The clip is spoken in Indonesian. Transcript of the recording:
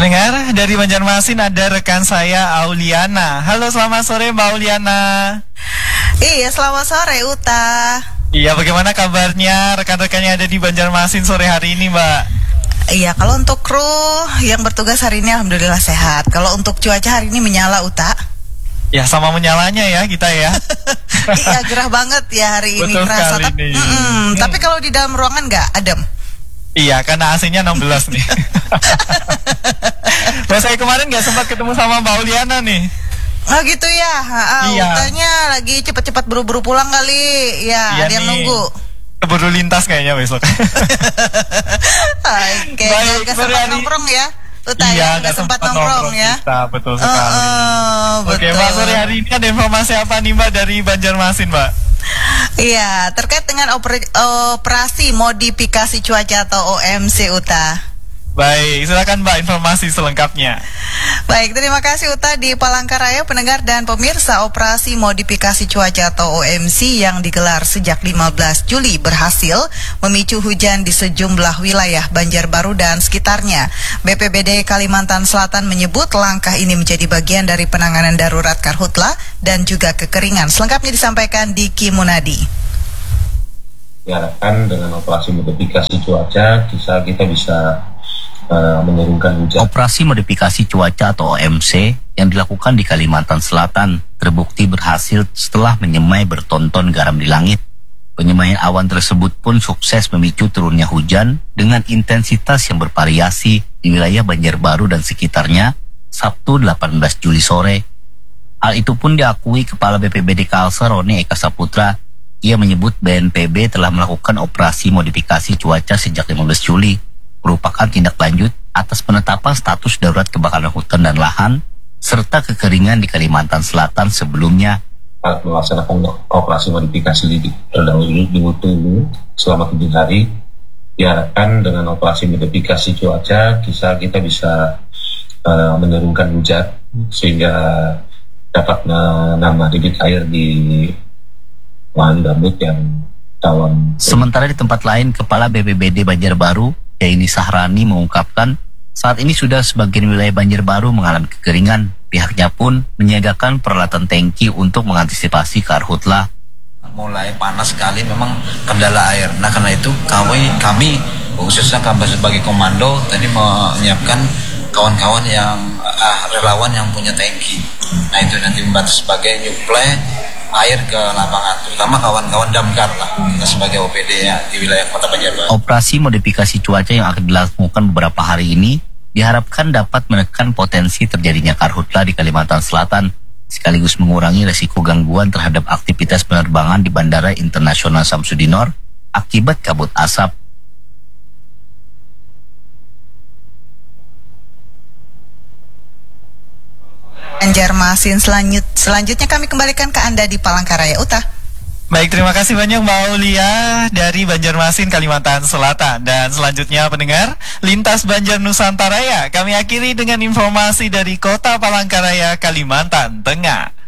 Pendengar dari Banjarmasin ada rekan saya Auliana. Halo, selamat sore Mbak Auliana. Iya, selamat sore Uta. Iya, bagaimana kabarnya rekan-rekannya ada di Banjarmasin sore hari ini, Mbak? Iya, kalau untuk kru yang bertugas hari ini alhamdulillah sehat. Kalau untuk cuaca hari ini menyala Uta. Ya, sama menyalanya ya kita ya. Iya, gerah banget ya hari ini. Betul Kerasa. sekali nih. Tapi kalau di dalam ruangan nggak adem. Iya, karena AC-nya 16 nih. Nah, saya kemarin nggak sempat ketemu sama Mbak Auliana nih. Oh gitu ya. Iya. Utanya lagi cepat-cepat buru-buru pulang kali. Ya, Iya ada yang nih. nunggu. Keburu lintas kayaknya besok. Oke, Baik, nggak sore sempat hari- nongkrong ya. Uta Iya, ya, nggak sempat nongkrong ya. kita, betul sekali. Oke, Betul. Mbak, sore hari ini ada informasi apa nih Mbak dari Banjarmasin, Mbak? Iya, terkait dengan operasi modifikasi cuaca atau OMC Uta. Baik, silakan Mbak informasi selengkapnya. Baik, terima kasih Uta. Di Palangkaraya, pendengar dan pemirsa, operasi modifikasi cuaca atau OMC yang digelar sejak 15 Juli berhasil memicu hujan di sejumlah wilayah Banjarbaru dan sekitarnya. BPBD Kalimantan Selatan menyebut langkah ini menjadi bagian dari penanganan darurat karhutla dan juga kekeringan. Selengkapnya disampaikan Diki Munadi. Diharapkan dengan operasi modifikasi cuaca kita bisa menurunkan hujan. Operasi modifikasi cuaca atau OMC yang dilakukan di Kalimantan Selatan terbukti berhasil setelah menyemai bertonton garam di langit. Penyemaian awan tersebut pun sukses memicu turunnya hujan dengan intensitas yang bervariasi di wilayah Banjarbaru dan sekitarnya Sabtu 18 Juli sore. Hal itu pun diakui Kepala BPBD Kalsel Roni Eka Saputra. Ia menyebut BNPB telah melakukan operasi modifikasi cuaca sejak 15 Juli. Merupakan tindak lanjut atas penetapan status darurat kebakaran hutan dan lahan serta kekeringan di Kalimantan Selatan sebelumnya. Melaksanakan operasi modifikasi terdahulu di Wutu selama 7 hari. Diharapkan dengan operasi modifikasi cuaca kita bisa menurunkan hujan sehingga dapat menambah debit air di lahan gambut yang rawan. Sementara di tempat lain, Kepala BPBD Banjarbaru Yaini Sahrani mengungkapkan saat ini sudah sebagian wilayah Banjarbaru mengalami kekeringan. Pihaknya pun menyiagakan peralatan tangki untuk mengantisipasi karhutla. Mulai panas sekali memang kendala air. Nah karena itu kami khususnya kami sebagai komando tadi menyiapkan kawan-kawan yang relawan yang punya tangki. Nah itu nanti membantu sebagai nyuplai air ke lapangan, terutama kawan-kawan damkar lah, kita sebagai OPD ya di wilayah Kota Banjarbaru. Operasi modifikasi cuaca yang akan dilakukan beberapa hari ini diharapkan dapat menekan potensi terjadinya karhutla di Kalimantan Selatan, sekaligus mengurangi resiko gangguan terhadap aktivitas penerbangan di Bandara Internasional Samsudinor akibat kabut asap. Banjarmasin selanjutnya kami kembalikan ke Anda di Palangkaraya Uta. Baik, terima kasih banyak Mbak Aulia dari Banjarmasin, Kalimantan Selatan. Dan selanjutnya pendengar, Lintas Banjar Nusantara ya. Kami akhiri dengan informasi dari Kota Palangkaraya, Kalimantan Tengah.